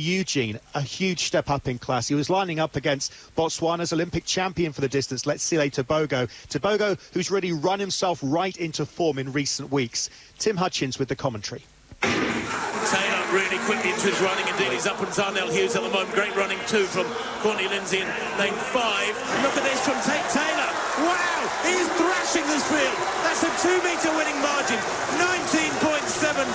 Eugene, a huge step up in class. He was lining up against Botswana's Olympic champion for the distance, Letsile Tebogo. Tebogo, who's really run himself right into form in recent weeks. Tim Hutchins with the commentary. Taylor really quickly into his running. Indeed, he's up on Zarnell Hughes at the moment. Great running too from Courtney Lindsay in lane 5. And look at this from Tate Taylor. Wow, he's thrashing this field. That's a 2-metre winning margin, 19.75.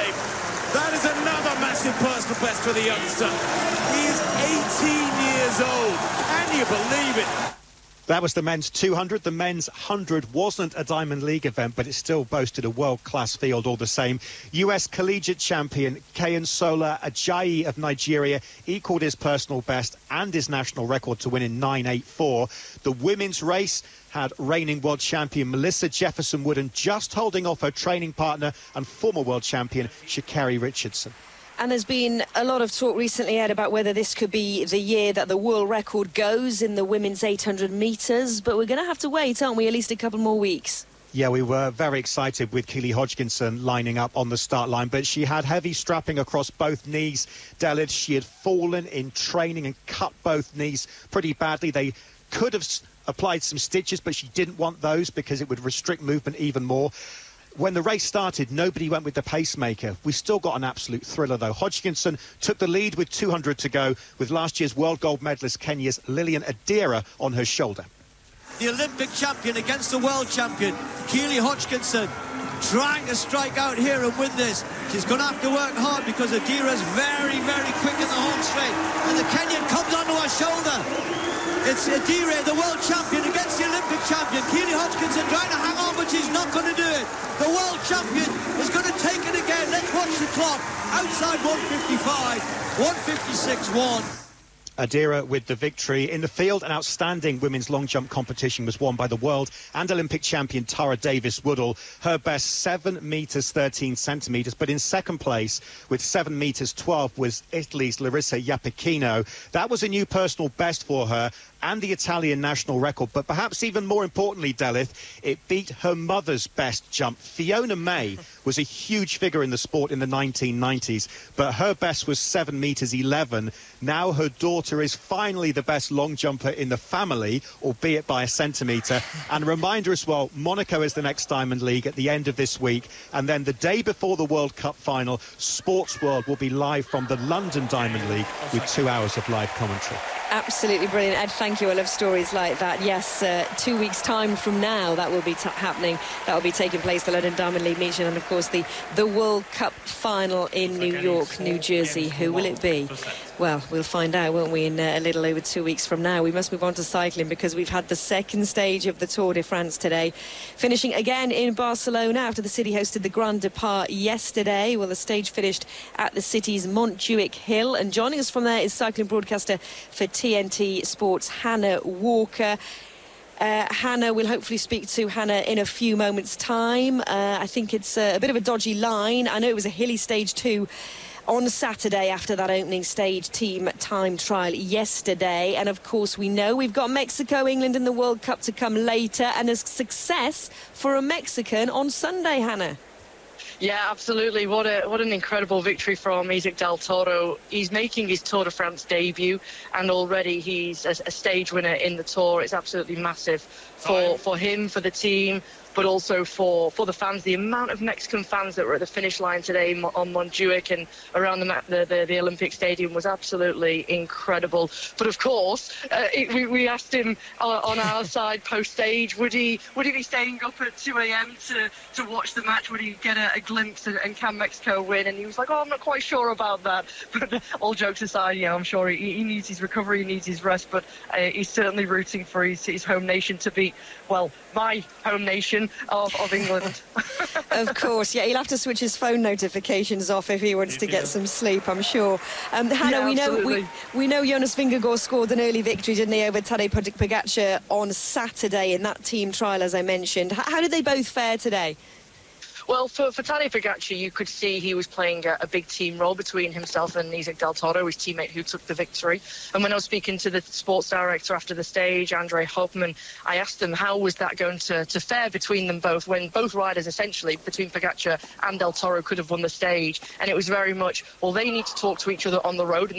That is another massive personal best for the youngster. He is 18 years old. Can you believe it? That was the men's 200. The men's 100 wasn't a Diamond League event, but it still boasted a world-class field all the same. US collegiate champion Kayonsola Ajayi of Nigeria equalled his personal best and his national record to win in 9.84. The women's race had reigning world champion Melissa Jefferson-Wooden just holding off her training partner and former world champion Sha'Carri Richardson. And there's been a lot of talk recently, Ed, about whether this could be the year that the world record goes in the women's 800 metres. But we're going to have to wait, aren't we, at least a couple more weeks? Yeah, we were very excited with Keely Hodgkinson lining up on the start line, but she had heavy strapping across both knees. Delid, she had fallen in training and cut both knees pretty badly. They could have applied some stitches, but she didn't want those because it would restrict movement even more. When the race started, nobody went with the pacemaker. We still got an absolute thriller, though. Hodgkinson took the lead with 200 to go, with last year's world gold medalist Kenya's Lillian Adira on her shoulder. The Olympic champion against the world champion, Keely Hodgkinson, trying to strike out here and win this. She's going to have to work hard because Adira's very, very quick in the home straight. And the Kenyan comes onto her shoulder. It's Adira, the world champion, against the Olympic champion. Keely Hodgkinson trying to hang on, but she's not going to do it. The world champion is going to take it again. Let's watch the clock. Outside 155, 156.1. Adira with the victory. In the field, an outstanding women's long jump competition was won by the world and Olympic champion Tara Davis-Woodall. Her best 7 metres 13 centimetres, but in second place with 7 metres 12 was Italy's Larissa Iapicino. That was a new personal best for her and the Italian national record, but perhaps even more importantly, Delith, it beat her mother's best jump. Fiona May was a huge figure in the sport in the 1990s, but her best was 7 metres 11. Now her daughter is finally the best long jumper in the family, albeit by a centimetre. And a reminder as well, Monaco is the next Diamond League at the end of this week, and then the day before the World Cup final, Sports World will be live from the London Diamond League with 2 hours of live commentary. Absolutely brilliant, Ed. Thank you. I love stories like that. Yes, 2 weeks' time from now, that will be happening. That will be taking place, the London Diamond League meeting, and of course the World Cup final in New York, New Jersey. Who will it be? Well, we'll find out, won't we, in a little over 2 weeks from now. We must move on to cycling because we've had the second stage of the Tour de France today, finishing again in Barcelona after the city hosted the Grand Depart yesterday. Well, the stage finished at the city's Montjuic Hill, and joining us from there is cycling broadcaster for TNT Sports, Hannah Walker. Hannah, we'll hopefully speak to Hannah in a few moments' time. I think it's a bit of a dodgy line. I know it was a hilly stage 2 on Saturday after that opening stage team time trial yesterday. And of course, we know we've got Mexico, England in the World Cup to come later, and a success for a Mexican on Sunday, Hannah. Yeah, absolutely. What an incredible victory from Isaac Del Toro. He's making his Tour de France debut, and already he's a stage winner in the Tour. It's absolutely massive for him, for the team, but also for the fans. The amount of Mexican fans that were at the finish line today on Montjuic and around the Olympic Stadium was absolutely incredible. But of course, we asked him on our side post-stage, would he be staying up at 2 a.m. to watch the match? Would he get a glimpse and can Mexico win? And he was like, I'm not quite sure about that. But all jokes aside, I'm sure he needs his recovery, he needs his rest, but he's certainly rooting for his home nation to beat, well, my home nation of England. Of course, yeah, he'll have to switch his phone notifications off if he wants to get some sleep, I'm sure. Hannah, yeah, we know Jonas Vingegaard scored an early victory, didn't he, over Tadej Pogačar on Saturday in that team trial, as I mentioned. How did they both fare today? Well, for Tadej Pogačar, you could see he was playing a big team role between himself and Isaac Del Toro, his teammate who took the victory. And when I was speaking to the sports director after the stage, Andre Hopman, I asked him how was that going to fare between them both, when both riders essentially, between Pogačar and Del Toro, could have won the stage. And it was very much, well, they need to talk to each other on the road.